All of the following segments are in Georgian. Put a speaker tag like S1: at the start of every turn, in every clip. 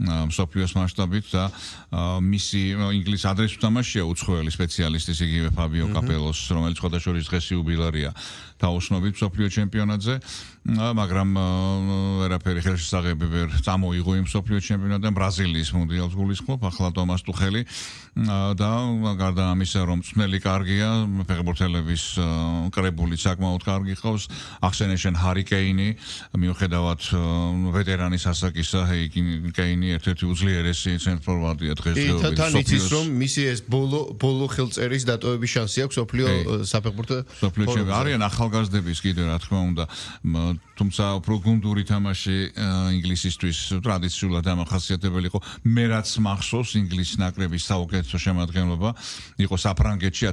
S1: მსოფლიოს მასშტაბით და მისი ინგლისის ადრესულ თამაშია უცხოელი სპეციალისტის იგივე ფაბიო კაპელოს, რომელიც ხოდაშორის დღეს იუბილარია თაოსნობით მსოფლიო ჩემპიონატზე, მაგრამ ვერაფერი ხელშესაღები ვერ წამოიღო იმ მსოფლიო ჩემპიონატიდან ბრაზილიის მუნდიალს გულისხმობ, ახლა ტომას ტუხელი და გარდა ამისა, რომ წვნელი კარგია, ფეხბურთელების კრებული საკმაოდ კარგი ყავს, ახსენე ჰარი კეინი, მიუხედავად ვეტერანის ასაკისა, კეინი ერთ-ერთი უძლიერესი ცენტრფორვარდია დღესდღეობით.
S2: თან იცის, რომ მისი ეს ბოლო ხელწერის დატოვების შანსი აქვს მსოფლიო საფეხბურთო
S1: ჩემპიონატში. არიან ახალგაზრდების კიდე რა თქმა უნდა, თუმცა უფრო გუნდური თამაში ინგლისისთვის ტრადიციულად დამახასიათებელი იყო. მე რაც მახსოვს ინგლისის ნაკრების საუკეთესო შემადგენლობა იყო საფრანგეთში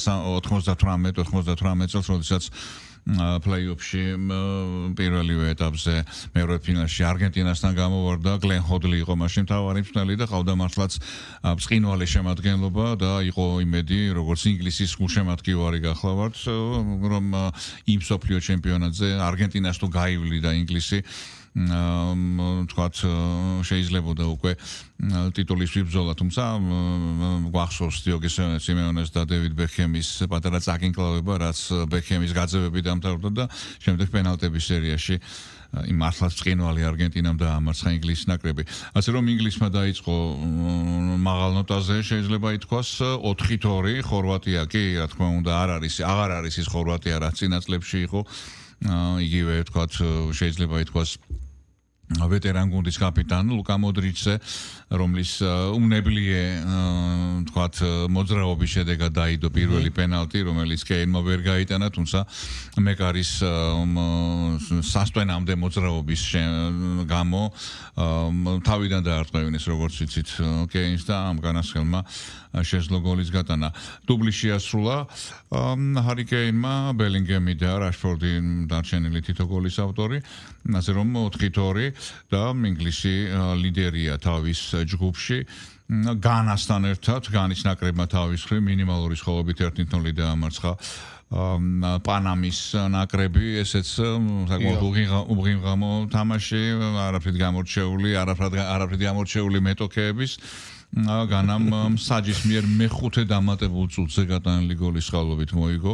S1: 1998 წელს, როდესაც პლეი-ოფში პირველივე ეტაპზე მეორე ფინალში არგენტინასთან გამოვარდა, გლენ ჰოდლი იყო მაშინ მთავარი მწვრთნელი და ყავდა მართლაც ბრწყინვალე შემადგენლობა და იყო იმედი, როგორც ინგლისის გულშემატკივარი გახლავართ, რომ იმ მსოფლიო ჩემპიონატზე არგენტინას თუ გაივლიდა ინგლისი თქვათ შეიძლებოდა უკვე ტიტულის ვიბრძოლა, თუმცა გვახსოვს დიოგე სიმეონეს და დევიდ ბექემის პატარა წაკინკლავება, რაც ბექემის გაძევები დამთავრდა და შემდეგ პენალტების სერიაში იმ მართლაც ბრწყინვალე არგენტინამ დაამარცხა ინგლისის ნაკრები. ასე რომ ინგლისმა დაიწყო მაღალ ნოტაზე შეიძლება ითქვას 4-2, ხორვატია კი რა თქმა უნდა აღარ არის ის ხორვატია, რაც წინა წლებში იყო. იგივე თქვათ შეიძლება ითქვას ვეტერან გუნდის კაპიტანი ლუკა მოდრიჩზე, რომლის უნებლიე თქვათ მოძრაობის შედეგად დაიდო პირველი პენალტი, რომელიც კეინმა ვერ გაიტანა, თუმცა მეკარის სასტვენამდე მოძრაობის გამო თავიდან დაარტყევინეს, როგორც ვიცით, კეინს და ამ განასხელმა შეძლო გოლის გატანა. დუბლი შეასრულა ჰარი კეინმა, ბელინგემი და რაშფორდი დარჩენილი თითო გოლის ავტორი, ასე რომ 4-2 და ინგლისი ლიდერია თავის ჯგუფში. განასთან ერთად, განის ნაკრებმა თავის მხრივ მინიმალური სხივობით 1-0 დაამარცხა პანამის ნაკრები, ესეც საკმაოდ უღიმღამო თამაში, არაფრით გამორჩეული მეტოქეების. განამ საჯის მიერ მეხუთე დამატებულ წუთზე გატანილი გოლის წყალობით მოიგო,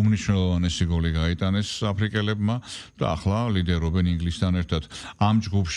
S1: უმნიშვნელოვანესი გოლი გაიტანეს აფრიკელებმა და ახლა ლიდერობენ ინგლისთან ერთად. ამ ჯგუფში